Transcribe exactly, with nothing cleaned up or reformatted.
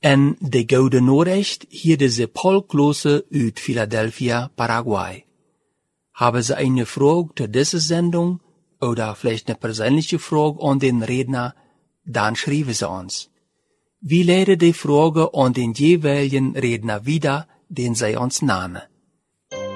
En de Gouden Nachricht hier deze Paul Klose uit Philadelphia, Paraguay. Haben Sie eine Frage zu dieser Sendung oder vielleicht eine persönliche Frage an den Redner, dann schreiben Sie uns. Wir leiten die Frage an den jeweiligen Redner wieder, den Sie uns nahmen.